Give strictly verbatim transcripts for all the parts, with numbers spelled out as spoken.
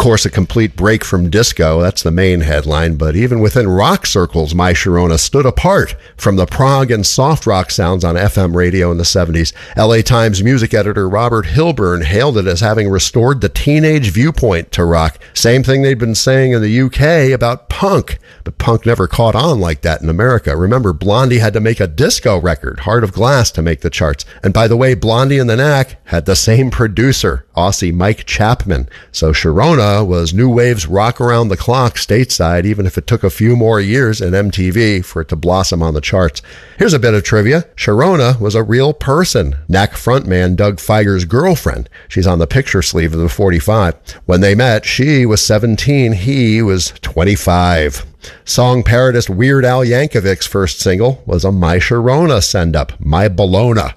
course, a complete break from disco. That's the main headline. But even within rock circles, My Sharona stood apart from the prog and soft rock sounds on F M radio in the seventies. L A Times music editor Robert Hilburn hailed it as having restored the teenage viewpoint to rock. Same thing they'd been saying in the U K about punk. But punk never caught on like that in America. Remember, Blondie had to make a disco record, Heart of Glass, to make the charts. And by the way, Blondie and the Knack had the same producer, Aussie Mike Chapman. So Sharona was new wave's rock around the clock stateside, even if it took a few more years in M T V for it to blossom on the charts. Here's a bit of trivia. Sharona was a real person, Knack frontman Doug Fieger's girlfriend. She's on the picture sleeve of the forty-five. When they met, she was seventeen, he was twenty-five. Song parodist Weird Al Yankovic's first single was a My Sharona send-up, My Bologna.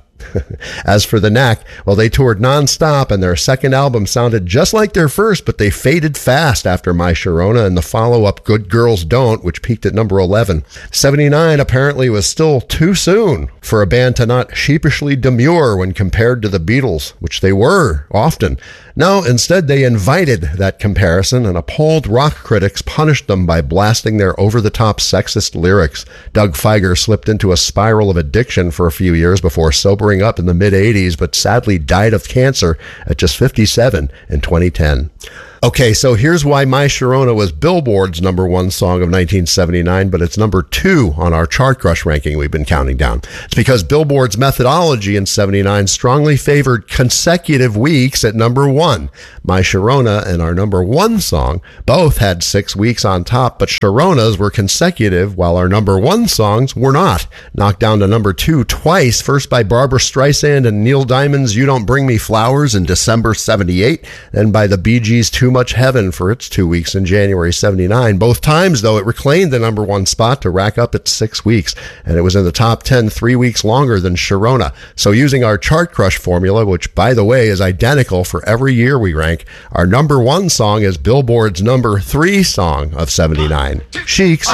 As for the Knack, well, they toured nonstop, and their second album sounded just like their first, but they faded fast after My Sharona and the follow-up Good Girls Don't, which peaked at number eleven. seventy-nine apparently was still too soon for a band to not sheepishly demur when compared to the Beatles, which they were often. No, instead they invited that comparison, and appalled rock critics punished them by blasting their over-the-top sexist lyrics. Doug Fieger slipped into a spiral of addiction for a few years before sobering up in the mid-eighties, but sadly died of cancer at just fifty-seven in twenty ten. Okay, so here's why My Sharona was Billboard's number one song of nineteen seventy-nine, but it's number two on our Chart Crush ranking we've been counting down. It's because Billboard's methodology in seventy-nine strongly favored consecutive weeks at number one. My Sharona and our number one song both had six weeks on top, but Sharona's were consecutive, while our number one songs were not. Knocked down to number two twice, first by Barbra Streisand and Neil Diamond's You Don't Bring Me Flowers in December seventy-eight, then by the Bee Gees' Too Much Heaven for its two weeks in January seventy-nine. Both times, though, it reclaimed the number one spot to rack up its six weeks, and it was in the top ten three weeks longer than Sharona. So using our Chart Crush formula, which, by the way, is identical for every year we rank, our number one song is Billboard's number three song of seventy-nine, Chic's